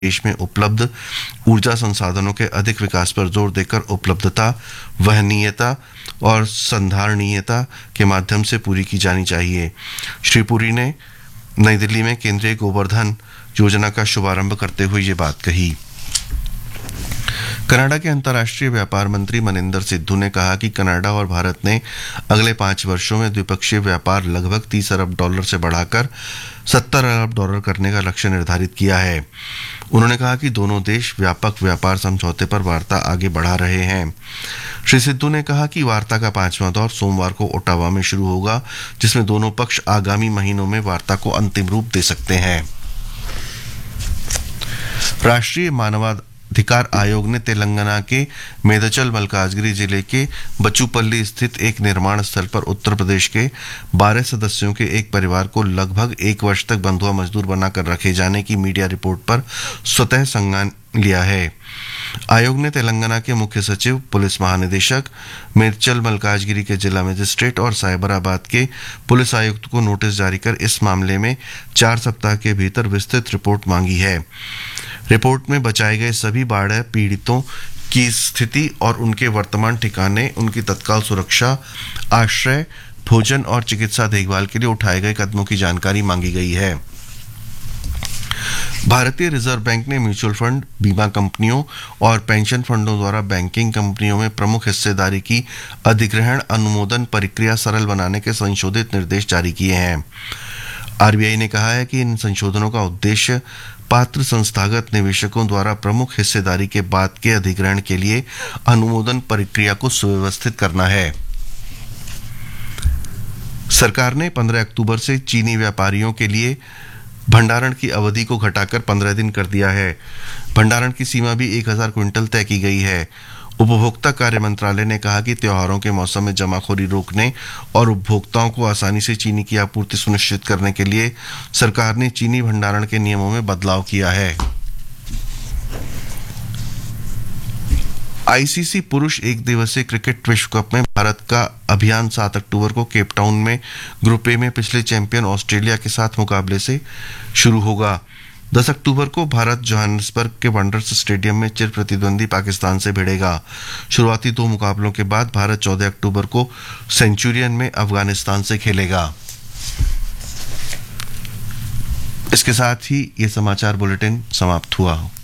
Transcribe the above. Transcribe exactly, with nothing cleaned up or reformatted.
देश में उपलब्ध ऊर्जा संसाधनों के अधिक विकास पर जोर देकर उपलब्धता, वहनीयता और संधारणीयता के माध्यम से पूरी की जानी चाहिए। श्री पुरी ने नई दिल्ली में केंद्रीय गोवर्धन योजना का शुभारंभ करते हुए ये बात कही। कनाडा के अंतर्राष्ट्रीय व्यापार मंत्री मनिंदर सिद्धू ने कहा कि कनाडा और भारत ने अगले पांच वर्षों में द्विपक्षीय व्यापार लगभग तीस अरब डॉलर से बढ़ाकर सत्तर अरब डॉलर करने का लक्ष्य निर्धारित किया है। उन्होंने कहा कि दोनों देश व्यापक व्यापार समझौते पर वार्ता आगे बढ़ा रहे हैं। श्री सिद्धू ने कहा कि वार्ता का पांचवा दौर सोमवार को ओटावा में शुरू होगा, जिसमें दोनों पक्ष आगामी महीनों में वार्ता को अंतिम रूप दे सकते हैं। राष्ट्रीय मानवाधिकार आयोग ने तेलंगाना के मेदचल मल्काजगिरी जिले के बचूपल्ली स्थित एक निर्माण स्थल पर उत्तर प्रदेश के बारह सदस्यों के एक परिवार को लगभग एक वर्ष तक बंधुआ मजदूर बनाकर रखे जाने की मीडिया रिपोर्ट पर स्वतः संज्ञान लिया है। आयोग ने तेलंगाना के मुख्य सचिव, पुलिस महानिदेशक, मेदचल मल्काजगिरी के जिला मजिस्ट्रेट और साइबराबाद के पुलिस आयुक्त को नोटिस जारी कर इस मामले में चार सप्ताह के भीतर विस्तृत रिपोर्ट मांगी है। रिपोर्ट में बचाए गए सभी बाढ़ पीड़ितों की स्थिति और उनके वर्तमान ठिकाने, उनकी तत्काल सुरक्षा, आश्रय, भोजन और चिकित्सा देखभाल के लिए उठाए गए कदमों की जानकारी मांगी गई है। भारतीय रिजर्व बैंक ने म्यूचुअल फंड, बीमा कंपनियों और पेंशन फंडों द्वारा बैंकिंग कंपनियों में प्रमुख हिस्सेदारी की अधिग्रहण अनुमोदन प्रक्रिया सरल बनाने के संशोधित निर्देश जारी किए हैं। आरबीआई ने कहा है कि इन संशोधनों का उद्देश्य पात्र संस्थागत निवेशकों द्वारा प्रमुख हिस्सेदारी के बाद के अधिग्रहण के लिए अनुमोदन प्रक्रिया को सुव्यवस्थित करना है। सरकार ने पंद्रह अक्टूबर से चीनी व्यापारियों के लिए भंडारण की अवधि को घटाकर पंद्रह दिन कर दिया है। भंडारण की सीमा भी एक हजार क्विंटल तय की गई है। उपभोक्ता कार्य मंत्रालय ने कहा कि त्योहारों के मौसम में जमाखोरी रोकने और उपभोक्ताओं को आसानी से चीनी की आपूर्ति सुनिश्चित करने के लिए सरकार ने चीनी भंडारण के नियमों में बदलाव किया है। आईसीसी पुरुष एक दिवसीय क्रिकेट विश्व कप में भारत का अभियान सात अक्टूबर को केप टाउन में ग्रुप ए में पिछले चैंपियन ऑस्ट्रेलिया के साथ मुकाबले से शुरू होगा। दस अक्टूबर को भारत जोहान्सबर्ग के वंडर्स स्टेडियम में चिर प्रतिद्वंदी पाकिस्तान से भिड़ेगा। शुरुआती दो मुकाबलों के बाद भारत चौदह अक्टूबर को सेंचुरियन में अफगानिस्तान से खेलेगा। इसके साथ ही ये समाचार बुलेटिन समाप्त हुआ।